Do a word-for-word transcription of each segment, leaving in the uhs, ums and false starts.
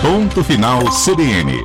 Ponto Final C B N.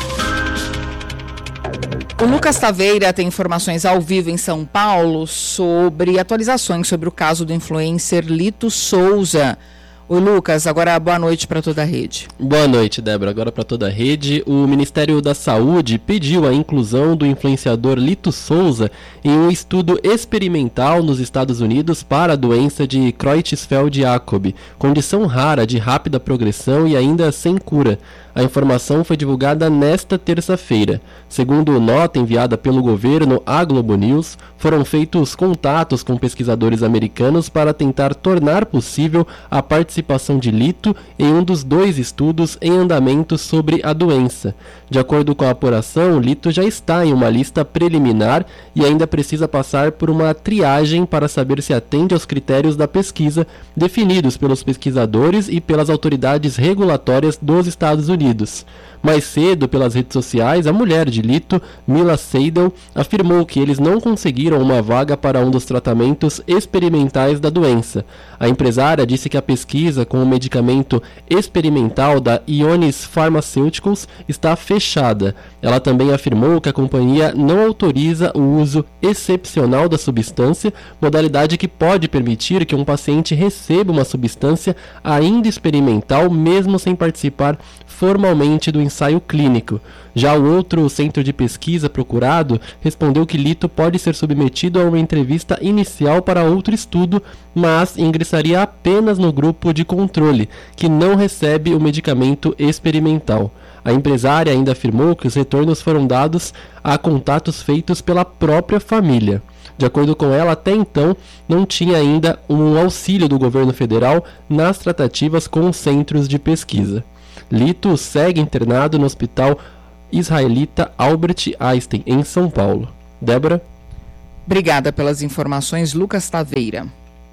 O Lucas Taveira tem informações ao vivo em São Paulo sobre atualizações sobre o caso do influencer Lito Souza. Oi, Lucas, agora boa noite para toda a rede. Boa noite, Débora. Agora para toda a rede, o Ministério da Saúde pediu a inclusão do influenciador Lito Souza em um estudo experimental nos Estados Unidos para a doença de Creutzfeldt-Jakob, condição rara de rápida progressão e ainda sem cura. A informação foi divulgada nesta terça-feira. Segundo nota enviada pelo governo à Globo News, foram feitos contatos com pesquisadores americanos para tentar tornar possível a participação de Lito em um dos dois estudos em andamento sobre a doença. De acordo com a apuração, Lito já está em uma lista preliminar e ainda precisa passar por uma triagem para saber se atende aos critérios da pesquisa definidos pelos pesquisadores e pelas autoridades regulatórias dos Estados Unidos. Mais cedo, pelas redes sociais, a mulher de Lito, Mila Seidel, afirmou que eles não conseguiram uma vaga para um dos tratamentos experimentais da doença. A empresária disse que a pesquisa com o medicamento experimental da Ionis Pharmaceuticals está fechada. Ela também afirmou que a companhia não autoriza o uso excepcional da substância, modalidade que pode permitir que um paciente receba uma substância ainda experimental, mesmo sem participar formalmente do ensaio clínico. Já o outro centro de pesquisa procurado respondeu que Lito pode ser submetido a uma entrevista inicial para outro estudo, mas ingressaria apenas no grupo de controle, que não recebe o medicamento experimental. A empresária ainda afirmou que os retornos foram dados a contatos feitos pela própria família. De acordo com ela, até então, não tinha ainda um auxílio do governo federal nas tratativas com os centros de pesquisa. Lito segue internado no hospital israelita Albert Einstein, em São Paulo. Débora? Obrigada pelas informações, Lucas Taveira.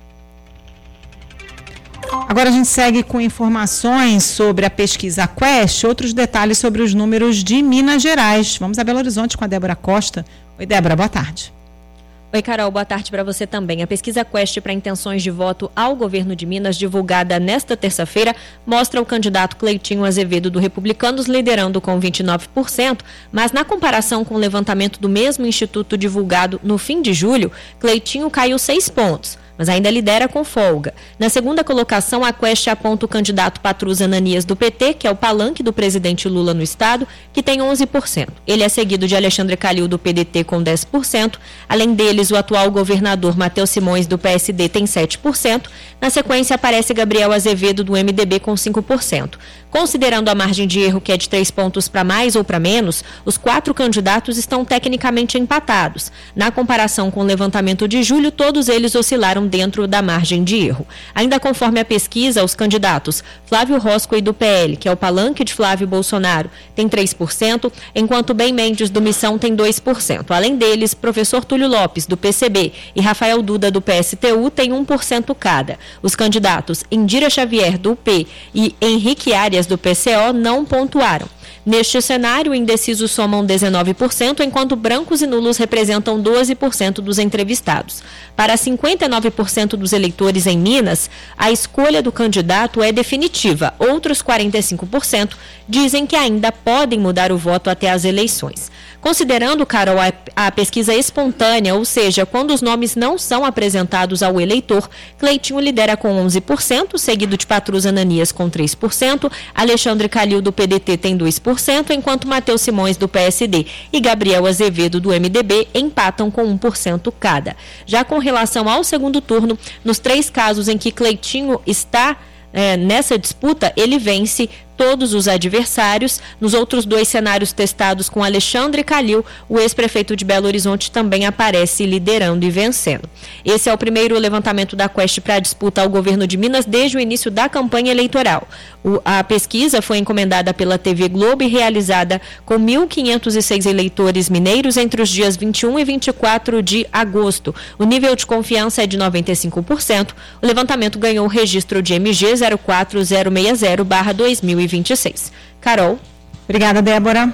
Agora a gente segue com informações sobre a pesquisa Quest, outros detalhes sobre os números de Minas Gerais. Vamos a Belo Horizonte com a Débora Costa. Oi, Débora, boa tarde. Oi, Carol, boa tarde para você também. A pesquisa Quest para intenções de voto ao governo de Minas, divulgada nesta terça-feira, mostra o candidato Cleitinho Azevedo do Republicanos liderando com vinte e nove por cento, mas na comparação com o levantamento do mesmo instituto divulgado no fim de julho, Cleitinho caiu seis pontos. Mas ainda lidera com folga. Na segunda colocação, a Quest aponta o candidato Patrus Ananias do P T, que é o palanque do presidente Lula no estado, que tem onze por cento. Ele é seguido de Alexandre Calil do P D T com dez por cento. Além deles, o atual governador Matheus Simões do P S D tem sete por cento. Na sequência, aparece Gabriel Azevedo do M D B com cinco por cento. Considerando a margem de erro, que é de três pontos para mais ou para menos, os quatro candidatos estão tecnicamente empatados. Na comparação com o levantamento de julho, todos eles oscilaram dentro da margem de erro. Ainda conforme a pesquisa, os candidatos Flávio Roscoe do P L, que é o palanque de Flávio Bolsonaro, tem três por cento, enquanto Ben Mendes do Missão tem dois por cento. Além deles, professor Túlio Lopes do P C B e Rafael Duda do P S T U têm um por cento cada. Os candidatos Indira Xavier do U P e Henrique Arias do P C O não pontuaram. Neste cenário, indecisos somam dezenove por cento, enquanto brancos e nulos representam doze por cento dos entrevistados. Para cinquenta e nove por cento dos eleitores em Minas, a escolha do candidato é definitiva. Outros quarenta e cinco por cento dizem que ainda podem mudar o voto até as eleições. Considerando, Carol, a, a pesquisa espontânea, ou seja, quando os nomes não são apresentados ao eleitor, Cleitinho lidera com onze por cento, seguido de Patrus Ananias com três por cento, Alexandre Calil do P D T tem dois por cento, enquanto Matheus Simões do P S D e Gabriel Azevedo do M D B empatam com um por cento cada. Já com relação ao segundo turno, nos três casos em que Cleitinho está é, nessa disputa, ele vence todos os adversários. Nos outros dois cenários testados com Alexandre Calil, o ex-prefeito de Belo Horizonte também aparece liderando e vencendo. Esse é o primeiro levantamento da Quest para a disputa ao governo de Minas desde o início da campanha eleitoral. O, a pesquisa foi encomendada pela T V Globo e realizada com mil quinhentos e seis eleitores mineiros entre os dias vinte e um e vinte e quatro de agosto. O nível de confiança é de noventa e cinco por cento. O levantamento ganhou o registro de M G zero quatro zero seis zero barra dois mil e vinte e seis. Carol. Obrigada, Débora.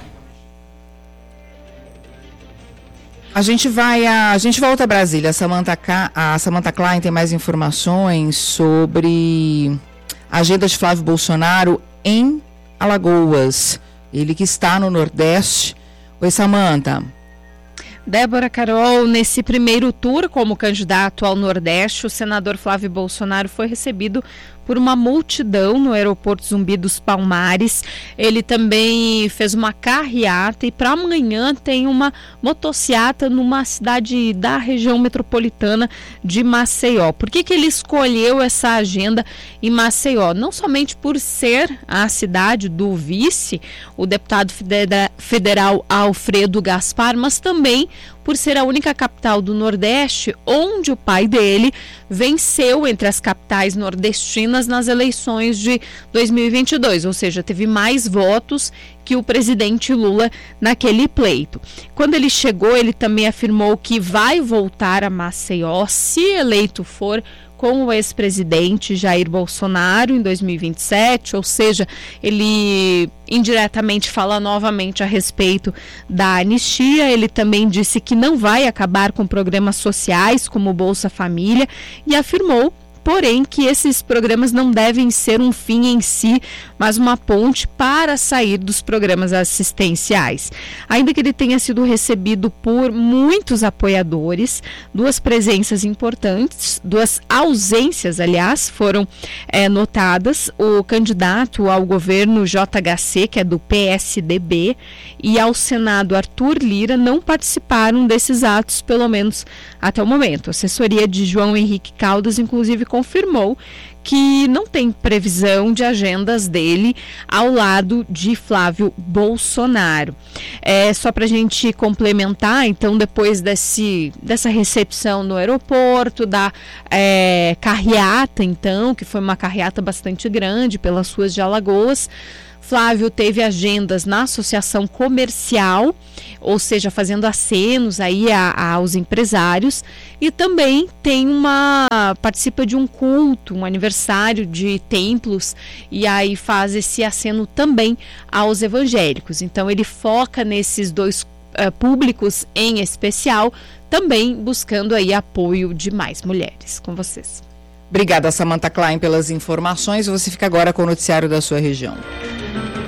A gente vai a, a gente volta a Brasília. A Samantha, a Samantha Klein tem mais informações sobre a agenda de Flávio Bolsonaro em Alagoas. Ele que está no Nordeste. Oi, Samanta. Débora, Carol, nesse primeiro tour como candidato ao Nordeste, o senador Flávio Bolsonaro foi recebido por uma multidão no aeroporto Zumbi dos Palmares. Ele também fez uma carreata e para amanhã tem uma motociata numa cidade da região metropolitana de Maceió. Por que que ele escolheu essa agenda em Maceió? Não somente por ser a cidade do vice, o deputado federal Alfredo Gaspar, mas também por ser a única capital do Nordeste onde o pai dele venceu entre as capitais nordestinas nas eleições de dois mil e vinte e dois, ou seja, teve mais votos que o presidente Lula naquele pleito. Quando ele chegou, ele também afirmou que vai voltar a Maceió, se eleito for, com o ex-presidente Jair Bolsonaro em dois mil e vinte e sete, ou seja, ele indiretamente fala novamente a respeito da anistia. Ele também disse que não vai acabar com programas sociais como o Bolsa Família e afirmou, porém, que esses programas não devem ser um fim em si, mas uma ponte para sair dos programas assistenciais. Ainda que ele tenha sido recebido por muitos apoiadores, duas presenças importantes, duas ausências, aliás, foram é, notadas. O candidato ao governo J H C, que é do P S D B, e ao Senado Arthur Lira não participaram desses atos, pelo menos até o momento. A assessoria de João Henrique Caldas, inclusive, confirmou que não tem previsão de agendas dele ao lado de Flávio Bolsonaro. É, só para a gente complementar, então, depois desse, dessa recepção no aeroporto, da é, carreata, então, que foi uma carreata bastante grande pelas ruas de Alagoas, Flávio teve agendas na associação comercial, ou seja, fazendo acenos aí a, a, aos empresários, e também tem uma participa de um culto, um aniversário de templos, e aí faz esse aceno também aos evangélicos. Então ele foca nesses dois uh, públicos em especial, também buscando aí apoio de mais mulheres. Com vocês. Obrigada, Samanta Klein, pelas informações. Você fica agora com o noticiário da sua região.